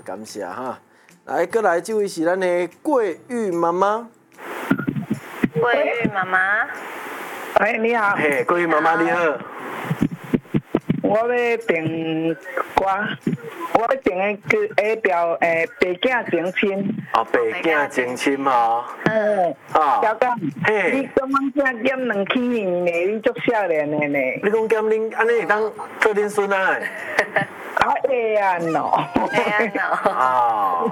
感谢哈。来，过来这位是咱的桂玉妈妈。 桂玉妈妈。 哎，你好。 嘿，桂玉妈妈你好。 我要订歌，我要订个下条白囝成亲。 哦，白囝成亲哦。 啊。小刚， 嘿， 你刚刚才减2起呢，你足少年的呢。 你讲减恁安尼会当做恁孙啊？ 啊会啊喏。 会啊喏。 哦。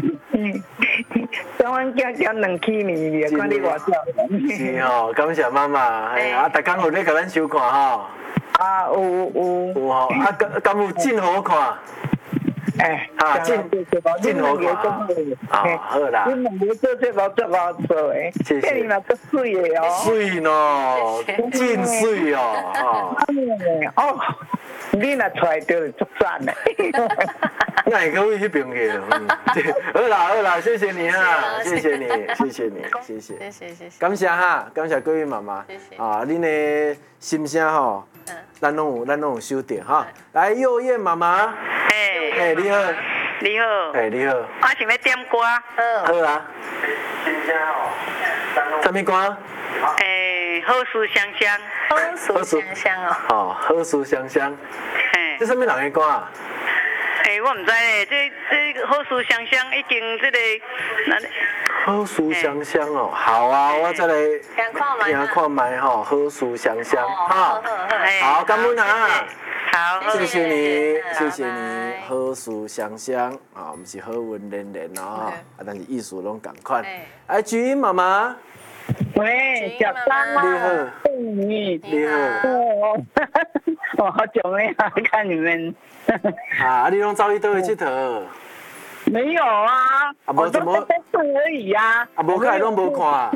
刚刚才减2起呢，看你偌少年。 是哦，感谢妈妈。哎啊，逐工有咧甲咱收看吼。 啊，有吼，啊，敢有真好看？ 哎， 啊，真好看啊！好啦， 你两个做这无做好做诶， 谢谢。 你嘛足水的哦， 水喏，真水哦， 哦，你若出来就足赞的。 那会可以去边去？好啦，谢谢你啊，谢谢你，感谢哈，感谢各位妈妈，啊，恁的心声吼，咱拢有收到哈。来，幼燕妈妈， 嘿， 你好， 你好， 你好， 我想要点歌， 好啊，心声吼，什么歌？ 好事香香， 好事香香哦， 哦，好事香香， 嘿， 这什么人的歌啊？ 我唔知咧，这好事香香已经这个， 好事香香哦，好啊，我再来听看卖吼，好事香香哈，好，感恩啊， 好， 谢谢你，好事香香啊，不是好运连连哦，但是意思拢同款。哎，菊英妈妈， 喂，小三啊， 你好， 我好久没看你们。 啊，你拢走去倒去佚佗？ 没有啊，我都在睡而已啊。 啊，无看拢无看。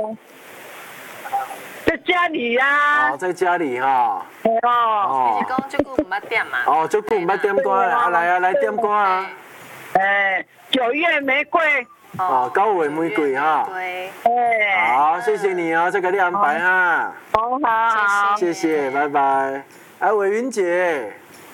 在家里呀。 哦，在家里哈。 哦。你是讲足久唔捌点嘛？ 哦，足久唔捌点歌啊，来啊，来点歌啊。 9月玫瑰。 哦，9月玫瑰哈。 对。 好，谢谢你哦，再给你安排哈。 好， 谢谢，拜拜。哎，伟云姐。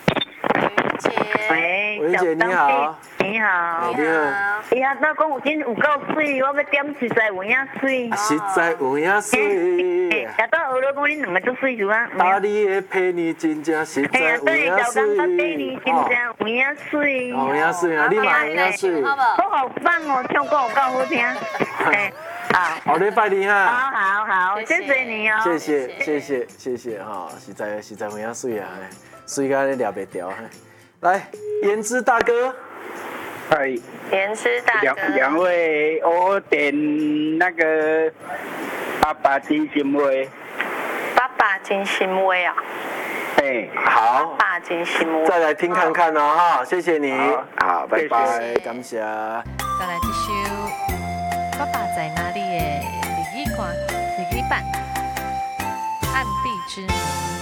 喂， 伟云姐你好。 你好。 你好。 哎呀，老公有真有够水，我要点实在有影水。 实在有影水。 也到学老公恁两个做水是吗？ 打你的陪你真正实在有影水。 有影水。 有影水啊，你嘛有影水。 我好棒哦，唱歌有够好听。 好，你拜年哈。 好，谢谢你哦。 谢谢哈，实在有影水啊，水甲你抓袂掉。来，颜值大哥。 嗨， 颜值大哥。 两位，我点那个爸爸真心话。 爸爸真心话啊。 好。 爸爸真心话。 再来听看看哦哈，谢谢你。好，拜拜，感谢。 再来这首《爸爸在哪里》的日语版《暗地之谜》。